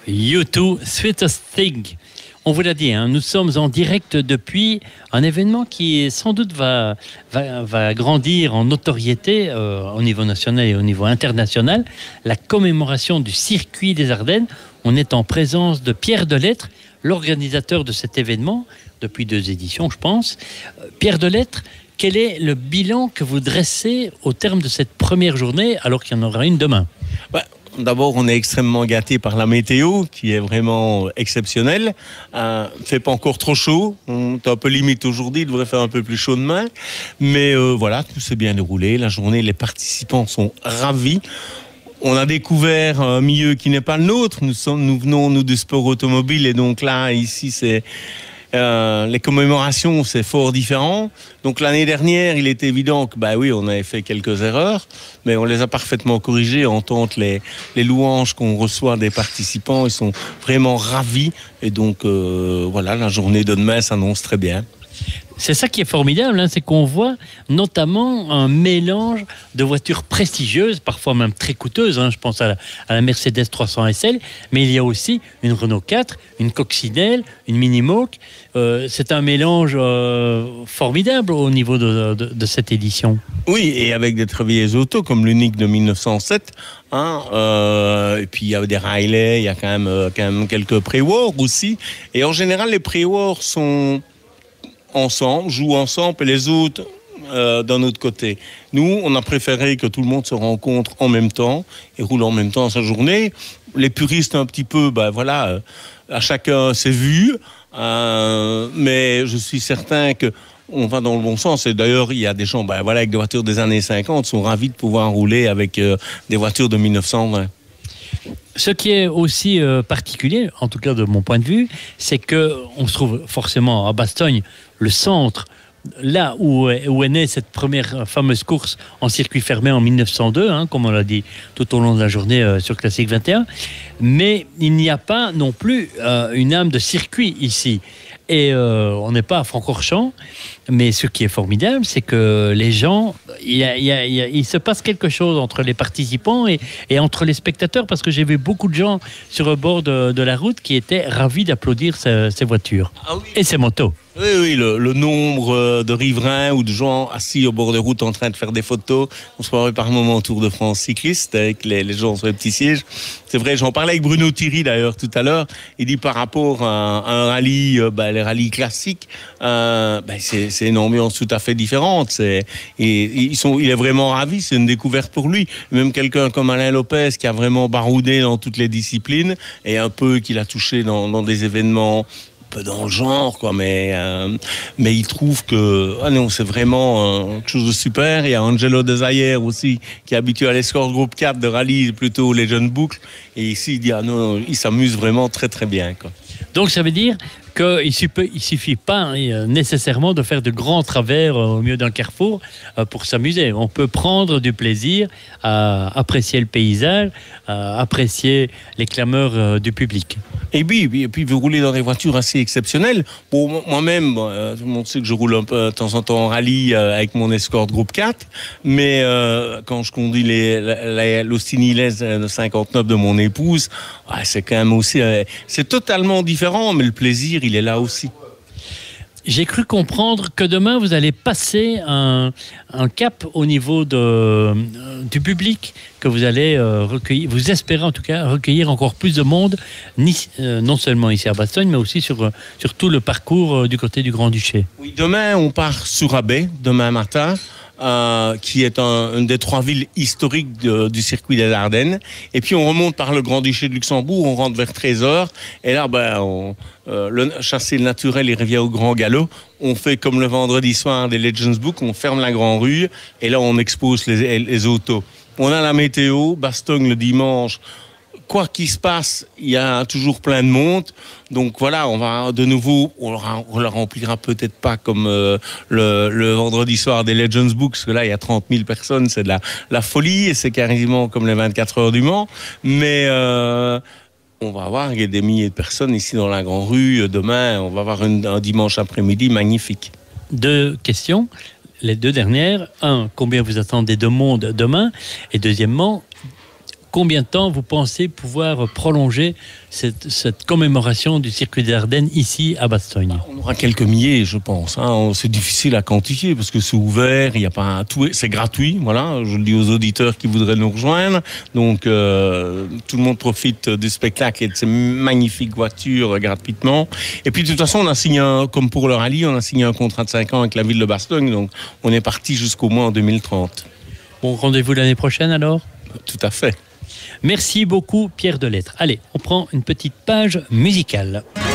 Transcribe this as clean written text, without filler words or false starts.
U2, Sweetest Thing. On vous l'a dit, nous sommes en direct depuis un événement qui sans doute va grandir en notoriété au niveau national et au niveau international, la commémoration du circuit des Ardennes. On est en présence de Pierre Delettre, l'organisateur de cet événement, depuis 2 éditions, je pense. Pierre Delettre, quel est le bilan que vous dressez au terme de cette première journée, alors qu'il y en aura une demain ? D'abord, on est extrêmement gâtés par la météo, qui est vraiment exceptionnelle. Fait pas encore trop chaud. On est un peu limite aujourd'hui. Il devrait faire un peu plus chaud demain. Mais voilà, tout s'est bien déroulé. La journée, les participants sont ravis. On a découvert un milieu qui n'est pas le nôtre. Nous venons du sport automobile. Et donc là, ici, c'est... les commémorations, c'est fort différent. Donc l'année dernière, il est évident que on avait fait quelques erreurs, mais on les a parfaitement corrigées. On tente les louanges qu'on reçoit des participants, ils sont vraiment ravis. Et donc la journée de demain s'annonce très bien. C'est ça qui est formidable, c'est qu'on voit notamment un mélange de voitures prestigieuses, parfois même très coûteuses. Je pense à la Mercedes 300 SL, mais il y a aussi une Renault 4, une Coccinelle, une Minimoog. C'est un mélange formidable au niveau de cette édition. Oui, et avec des très vieilles autos comme l'Unique de 1907. Et puis il y a des Riley, il y a quand même quelques pré-war aussi. Et en général, les pré-war sont ensemble, jouent ensemble, et les autres d'un autre côté. Nous, on a préféré que tout le monde se rencontre en même temps et roule en même temps sa journée. Les puristes un petit peu, à chacun ses vues, mais je suis certain que on va dans le bon sens. Et d'ailleurs, il y a des gens, avec des voitures des années 50, sont ravis de pouvoir rouler avec des voitures de 1920. Ce qui est aussi particulier, en tout cas de mon point de vue, c'est qu'on se trouve forcément à Bastogne, le centre, là où est née cette première fameuse course en circuit fermé en 1902, comme on l'a dit tout au long de la journée sur Classique 21. Mais il n'y a pas non plus une âme de circuit ici. Et on n'est pas à Francorchamps, mais ce qui est formidable, c'est que les gens, il se passe quelque chose entre les participants et entre les spectateurs, parce que j'ai vu beaucoup de gens sur le bord de la route qui étaient ravis d'applaudir ces voitures et ces motos. Oui, le nombre de riverains ou de gens assis au bord de route en train de faire des photos. On se croirait par moment au Tour de France cycliste avec les gens sur les petits sièges. C'est vrai, j'en parlais avec Bruno Thierry d'ailleurs tout à l'heure. Il dit par rapport à un rallye, les rallyes classiques, c'est une ambiance tout à fait différente. Il est vraiment ravi, c'est une découverte pour lui. Même quelqu'un comme Alain Lopez qui a vraiment baroudé dans toutes les disciplines et un peu qu'il a touché dans des événements peu dans le genre, mais il trouve que c'est vraiment quelque chose de super. Il y a Angelo De Zayer aussi qui est habitué à l'escort groupe 4 de rallye, plutôt les jeunes boucles, et ici il dit il s'amuse vraiment très très bien, Donc ça veut dire qu'il ne suffit pas nécessairement de faire de grands travers au milieu d'un carrefour pour s'amuser. On peut prendre du plaisir à apprécier le paysage, à apprécier les clameurs du public. Et puis vous roulez dans des voitures assez exceptionnelles. Bon, moi-même, tout le monde sait que je roule un peu de temps en temps en rallye avec mon Escort Groupe 4, mais quand je conduis l'Austin Hilaise de 59 de mon épouse, c'est quand même aussi... c'est totalement différent, mais le plaisir, il est là aussi. J'ai cru comprendre que demain, vous allez passer un cap au niveau du public, que vous allez recueillir, vous espérez en tout cas recueillir encore plus de monde, non seulement ici à Bastogne, mais aussi sur tout le parcours du côté du Grand-Duché. Oui, demain, on part sur Rebais, demain matin. Qui est une des 3 villes historiques du circuit des Ardennes. Et puis on remonte par le Grand-Duché de Luxembourg, on rentre vers 13h, et là le chasser le naturel, il revient au grand galop. On fait comme le vendredi soir des Legends Book, on ferme la grande rue, et là on expose les autos. On a la météo, Bastogne le dimanche. Quoi qu'il se passe, il y a toujours plein de monde. Donc voilà, on va de nouveau, on le remplira peut-être pas comme le vendredi soir des Legends Book, parce que là, il y a 30 000 personnes, c'est de la folie, et c'est quasiment comme les 24 heures du Mans. Mais on va avoir des milliers de personnes ici dans la Grande Rue. Demain, on va avoir un dimanche après-midi magnifique. 2 questions, les 2 dernières. 1, combien vous attendez de monde demain? Et deuxièmement, combien de temps vous pensez pouvoir prolonger cette commémoration du circuit des Ardennes ici à Bastogne? On aura quelques milliers, je pense. Hein. C'est difficile à quantifier parce que c'est ouvert, il y a pas tout, c'est gratuit. Voilà, je le dis aux auditeurs qui voudraient nous rejoindre. Donc tout le monde profite du spectacle et de ces magnifiques voitures gratuitement. Et puis de toute façon, on a signé comme pour le rallye, on a signé un contrat de 5 ans avec la ville de Bastogne. Donc on est parti jusqu'au moins en 2030. Bon, rendez-vous l'année prochaine alors? Tout à fait. Merci beaucoup Pierre Delettre. Allez, on prend une petite page musicale.